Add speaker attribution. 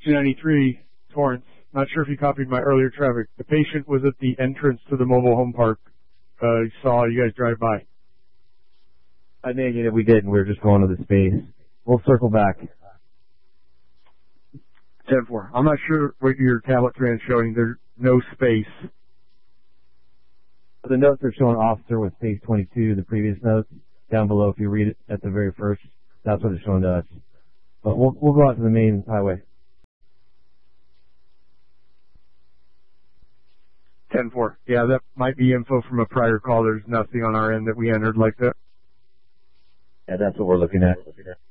Speaker 1: 293, Torrance. Not sure if you copied my earlier traffic. The patient was at the entrance to the mobile home park. Saw you guys drive by.
Speaker 2: I negated we didn't. We were just going to the space. We'll circle back.
Speaker 1: 10-4. I'm not sure what your tablet command is showing. There's no space.
Speaker 2: The notes are showing officer with space 22, the previous notes. Down below, if you read it at the very first, that's what it's showing to us. But we'll go out to the main highway.
Speaker 1: 10-4. Yeah, that might be info from a prior call. There's nothing on our end that we entered like that.
Speaker 2: Yeah, that's what we're looking at.